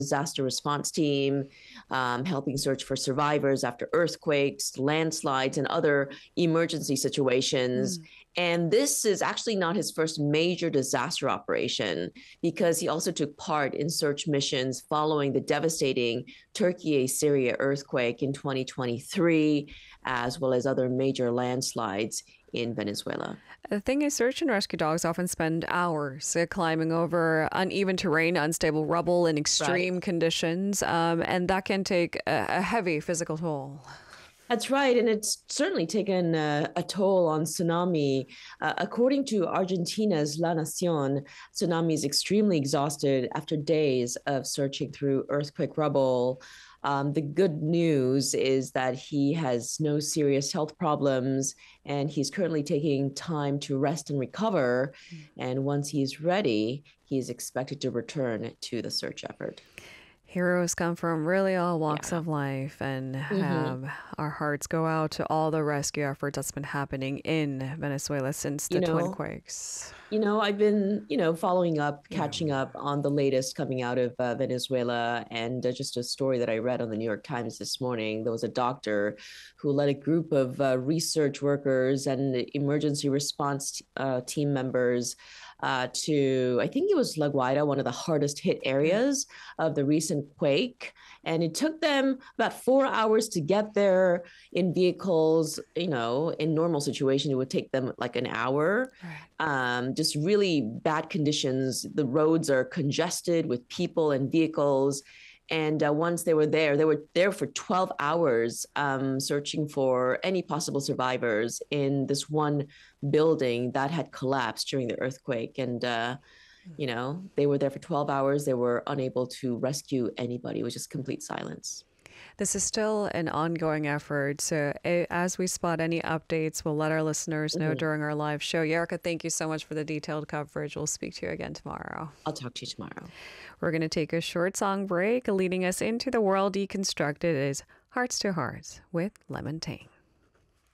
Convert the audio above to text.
disaster response team, helping search for survivors after earthquakes, landslides, and other emergency situations. Mm. And this is actually not his first major disaster operation because he also took part in search missions following the devastating Turkey Syria earthquake in 2023, as well as other major landslides in Venezuela. The thing is, search and rescue dogs often spend hours climbing over uneven terrain, unstable rubble, in Right. extreme conditions, and that can take a heavy physical toll. That's right. And it's certainly taken a toll on tsunami. According to Argentina's La Nacion, tsunami is extremely exhausted after days of searching through earthquake rubble. The good news is that he has no serious health problems and he's currently taking time to rest and recover. And once he's ready, he is expected to return to the search effort. Heroes come from really all walks Yeah. of life, and Hmm. our hearts go out to all the rescue efforts that's been happening in Venezuela since You the twin know, quakes. I've been, following up, Yeah. catching up on the latest coming out of Venezuela, and just a story that I read on the New York Times this morning. There was a doctor who led a group of research workers and emergency response team members to, I think it was La Guaira, one of the hardest hit areas of the recent quake. And it took them about 4 hours to get there in vehicles. In normal situation, it would take them like an hour. Right. Just really bad conditions. The roads are congested with people and vehicles. And once they were there for 12 hours searching for any possible survivors in this one building that had collapsed during the earthquake. And, they were there for 12 hours. They were unable to rescue anybody. It was just complete silence. This is still an ongoing effort. So, as we spot any updates, we'll let our listeners know Mhm. during our live show. Erica, thank you so much for the detailed coverage. We'll speak to you again tomorrow. I'll talk to you tomorrow. We're going to take a short song break. Leading us into the world deconstructed is Hearts to Hearts with Lemon Tang.